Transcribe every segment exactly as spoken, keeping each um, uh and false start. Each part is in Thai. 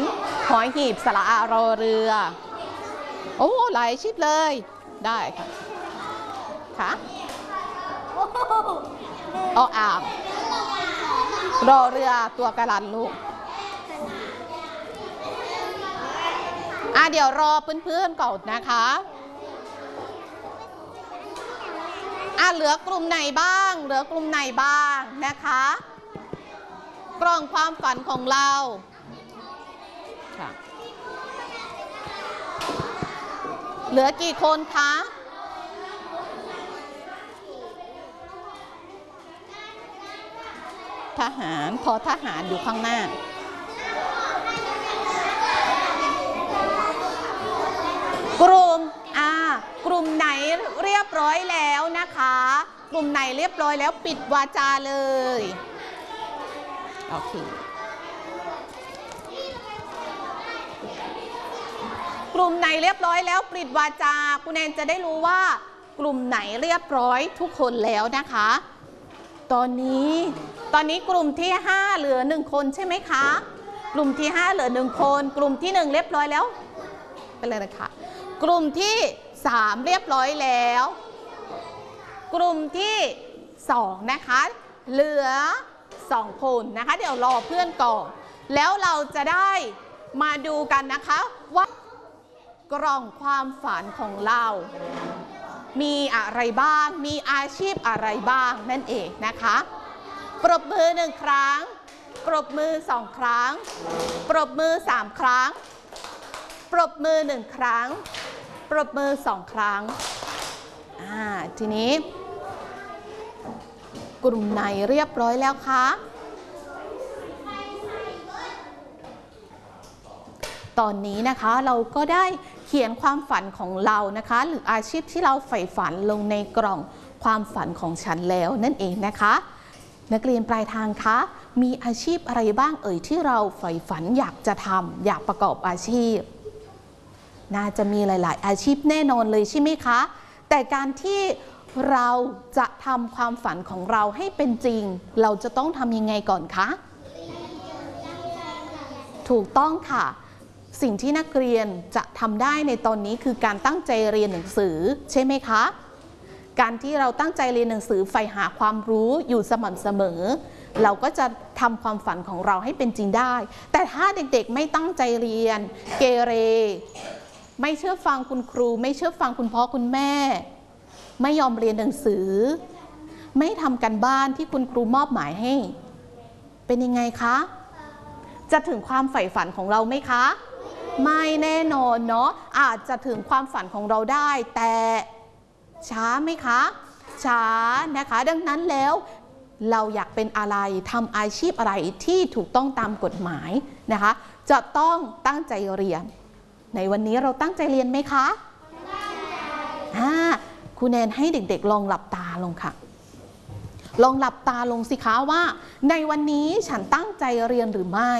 หอยหีบสระอารอเรือโอ้หลายชิปเลยได้ค่ะค่ะออ่างรอเรือตัวกระลันลูกอ่ะเดี๋ยวรอเพื่อนๆก่อนนะคะอ่ะเหลือกลุ่มไหนบ้างเหลือกลุ่มไหนบ้างนะคะกล่องความฝันของเราค่ะเหลือกี่คนคะทหารพอทหารอยู่ข้างหน้ากลุ่มอ่ากลุ่มไหนเรียบร้อยแล้วนะคะกลุ่มไหนเรียบร้อยแล้วปิดวาจาเลยโอเคกลุ่มไหนเรียบร้อยแล้วปิดวาจาคุณแอนจะได้รู้ว่ากลุ่มไหนเรียบร้อยทุกคนแล้วนะคะตอนนี้ตอนนี้กลุ่มที่ห้าเหลือหนึ่งคนใช่ไหมคะกลุ่มที่ห้าเหลือหนึ่งคนกลุ่มที่หนึ่งเรียบร้อยแล้วไปเลยนะคะกลุ่มที่สามเรียบร้อยแล้วกลุ่มที่สองนะคะเหลือสองคนนะคะเดี๋ยวรอเพื่อนก่อนแล้วเราจะได้มาดูกันนะคะว่ากล่องความฝันของเรามีอะไรบ้างมีอาชีพอะไรบ้างนั่นเองนะคะปรบมือหนึ่งครั้งปรบมือสองครั้งปรบมือสามครั้งปรบมือหนึ่งครั้งปรบมือสองครั้งอ่าทีนี้กลุ่มไหนเรียบร้อยแล้วคะตอนนี้นะคะเราก็ได้เขียนความฝันของเรานะคะหรืออาชีพที่เราใฝ่ฝันลงในกล่องความฝันของฉันแล้วนั่นเองนะคะนักเรียนปลายทางคะมีอาชีพอะไรบ้างเอ่ยที่เราใฝ่ฝันอยากจะทำอยากประกอบอาชีพน่าจะมีหลายๆอาชีพแน่นอนเลยใช่ไหมคะแต่การที่เราจะทำความฝันของเราให้เป็นจริงเราจะต้องทำยังไงก่อนคะถูกต้องค่ะสิ่งที่นักเรียนจะทำได้ในตอนนี้คือการตั้งใจเรียนหนังสือใช่ไหมคะการที่เราตั้งใจเรียนหนังสือใฝ่หาความรู้อยู่สม่ำเสมอเราก็จะทำความฝันของเราให้เป็นจริงได้แต่ถ้าเด็กๆไม่ตั้งใจเรียนเกเรไม่เชื่อฟังคุณครูไม่เชื่อฟังคุณพ่อคุณแม่ไม่ยอมเรียนหนังสือไม่ทำการบ้านที่คุณครูมอบหมายให้เป็นยังไงคะจะถึงความใฝ่ฝันของเราไหมคะไม่แน่นอนเนาะอาจจะถึงความฝันของเราได้แต่ช้าไหมคะช้านะคะดังนั้นแล้วเราอยากเป็นอะไรทำอาชีพอะไรที่ถูกต้องตามกฎหมายนะคะจะต้องตั้งใจเรียนในวันนี้เราตั้งใจเรียนไหมคะอ่าครูแนนให้เด็กๆลองหลับตาลงค่ะลองหลับตาลงสิคะว่าในวันนี้ฉันตั้งใจเรียนหรือไม่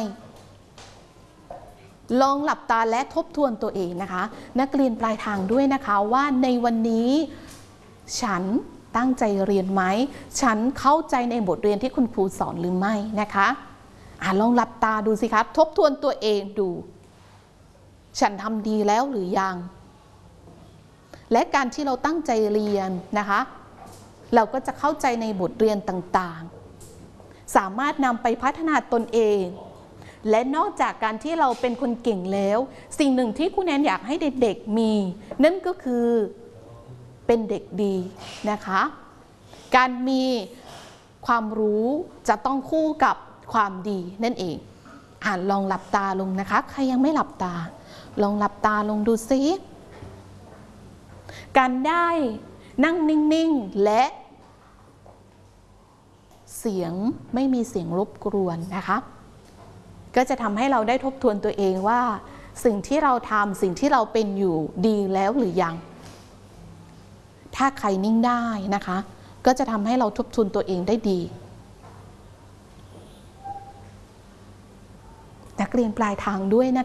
ลองหลับตาและทบทวนตัวเองนะคะนักเรียนปลายทางด้วยนะคะว่าในวันนี้ฉันตั้งใจเรียนไหมฉันเข้าใจในบทเรียนที่คุณครูสอนหรือไม่นะคะอ่ะลองหลับตาดูสิคะทบทวนตัวเองดูฉันทำดีแล้วหรือยังและการที่เราตั้งใจเรียนนะคะเราก็จะเข้าใจในบทเรียนต่างๆสามารถนำไปพัฒนาตนเองและนอกจากการที่เราเป็นคนเก่งแล้วสิ่งหนึ่งที่ครูแนนอยากให้เด็กๆมีนั่นก็คือเป็นเด็กดีนะคะการมีความรู้จะต้องคู่กับความดีนั่นเองอ่านลองหลับตาลงนะคะใครยังไม่หลับตาลองหลับตาลงดูซิการได้นั่งนิ่งๆและเสียงไม่มีเสียงรบกวนนะคะก็จะทำให้เราได้ทบทวนตัวเองว่าสิ่งที่เราทำสิ่งที่เราเป็นอยู่ดีแล้วหรือยังถ้าใครนิ่งได้นะคะก็จะทำให้เราทบทวนตัวเองได้ดีนักเรียนปลายทางด้วยนะคะ